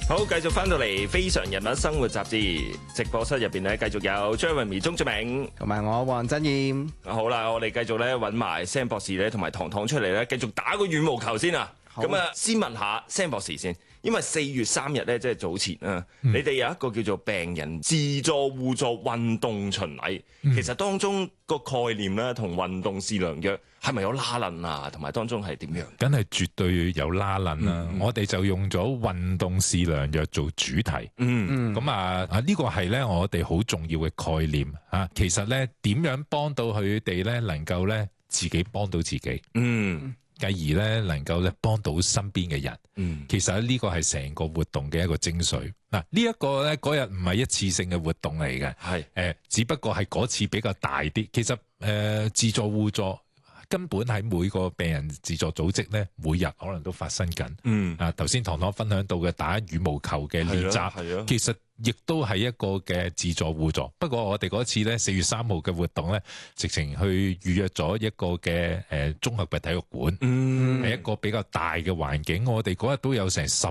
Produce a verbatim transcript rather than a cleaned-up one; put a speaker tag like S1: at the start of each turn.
S1: 好，繼續翻到嚟《非常人物生活雜誌》直播室入邊咧，繼續有張慧儀、鍾志明
S2: 同埋我黃真燕。
S1: 好啦，我哋繼續咧揾埋 Sam 博士咧，同埋糖糖出嚟咧，繼續打個羽毛球先啊！咁啊，先問下 Sam 博士先，因為四月三日咧，即係早前啊，嗯、你哋有一個叫做病人自助互助運動巡禮，嗯、其實當中個概念咧，同運動是良藥係咪有拉褦啊？同埋當中係點樣？
S3: 梗係絕對有拉褦啦！嗯、我哋就用咗運動是良藥做主題。嗯，咁啊啊呢個係咧我哋好重要嘅概念啊！其實咧點樣幫到佢哋咧，能夠咧自己幫到自己。嗯。繼而咧，能夠咧幫到身邊嘅人。嗯，其實呢個係成個活動嘅一個精髓。嗱，呢一個咧嗰日唔係一次性嘅活動嚟嘅，係誒、呃，只不過係嗰次比較大啲。其實誒、呃，自助互助根本喺每個病人自助組織咧，每日可能都發生緊。嗯，啊，頭先糖糖分享到嘅打羽毛球嘅練習，其實亦都係一個嘅自助互助。不過我哋嗰次咧四月三號嘅活動咧，直情去預約咗一個嘅誒綜合嘅體育館，係、嗯、一個比較大嘅環境。我哋嗰日都有成十